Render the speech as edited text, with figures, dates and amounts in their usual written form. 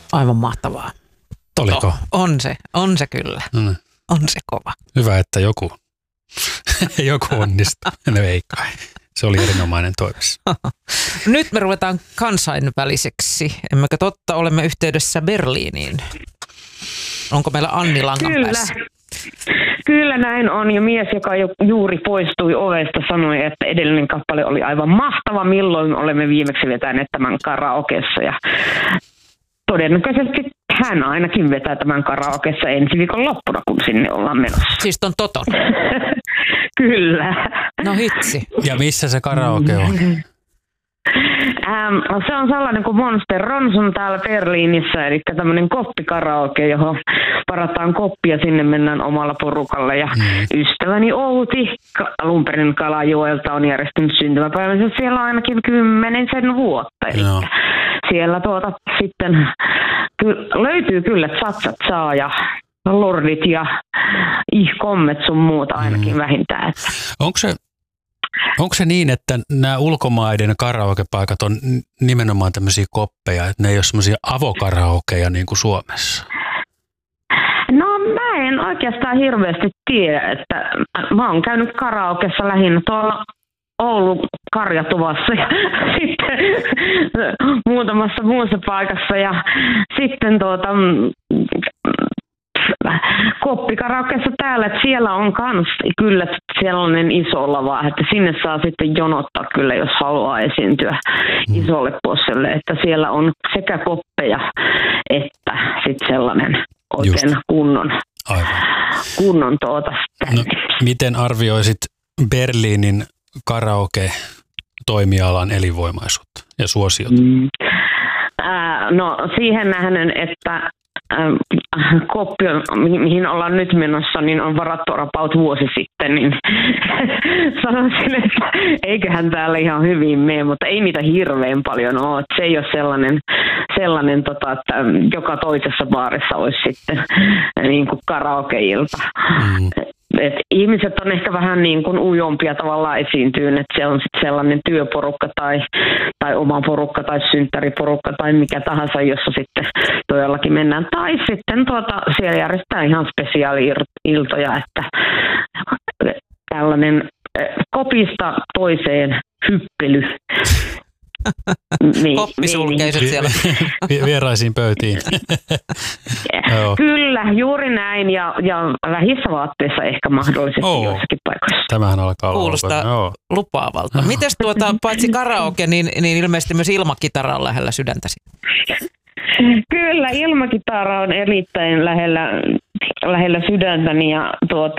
Aivan mahtavaa. Oliko? On se kyllä. No. On se kova. Hyvä, että joku onnistui. No ei kai. Se oli erinomainen toives. Nyt me ruvetaan kansainväliseksi. Emmekö totta, olemme yhteydessä Berliiniin. Onko meillä Anni langan päässä? Kyllä näin on. Ja mies, joka juuri poistui ovesta, sanoi, että edellinen kappale oli aivan mahtava. Milloin olemme viimeksi vetäneet tämän karaokessa. Ja todennäköisesti hän ainakin vetää tämän karaokessa ensi viikon loppuna, kun sinne ollaan menossa. Siis ton Toton? Kyllä. No hitsi. Ja missä se karaoke on? Se on sellainen kuin Monster Ronson täällä Berliinissä, eli tämmöinen koppikaraoke, johon varataan koppia, sinne mennään omalla porukalla. Ja ystäväni Outi alun perin Kalajoelta on järjestänyt syntymäpäivänsä siellä ainakin 10 vuotta. Eli siellä sitten löytyy kyllä Tsatsat saa ja Lordit ja Kommet sun muuta ainakin vähintään. Onko se niin, että nämä ulkomaiden karaokepaikat on nimenomaan tämmöisiä koppeja, että ne ei ole semmoisia avokaraokeja niin kuin Suomessa? No mä en oikeastaan hirveästi tiedä, että mä oon käynyt karaokessa lähinnä tuolla Oulun Karjatuvassa ja sitten muutamassa muussa paikassa ja sitten koppikaraokeessa täällä, että siellä on kans kyllä sellainen iso lava, että sinne saa sitten jonottaa kyllä, jos haluaa esiintyä isolle posselle, että siellä on sekä koppeja että sitten sellainen oikein kunnon No, miten arvioisit Berliinin karaoke-toimialan elinvoimaisuutta ja suosiota? No siihen nähden, että koppi, mihin ollaan nyt menossa, niin on varattu about vuosi sitten, niin sanoisin, että eiköhän täällä ihan hyvin mene, mutta ei niitä hirveän paljon ole. Se ei ole sellainen että joka toisessa baarissa olisi sitten niin kuin karaokeilta. Et ihmiset on ehkä vähän niin kuin ujompia tavallaan esiintyyn, että se on sitten sellainen työporukka tai oma porukka tai synttäriporukka tai mikä tahansa, jossa sitten todellakin mennään. Tai sitten siellä järjestetään ihan spesiaali-iltoja, että tällainen kopista toiseen hyppely. Koppisulkeiset siellä. Vieraisiin pöytiin. Kyllä, juuri näin ja vähissä vaatteissa ehkä mahdollisesti joissakin paikoissa. Tämähän alkaa olla. Kuulostaa lupaavalta. Mites paitsi karaoke, niin ilmeisesti myös ilmakitara on lähellä sydäntäsi? Kyllä, ilmakitara on erittäin lähellä sydäntäni ja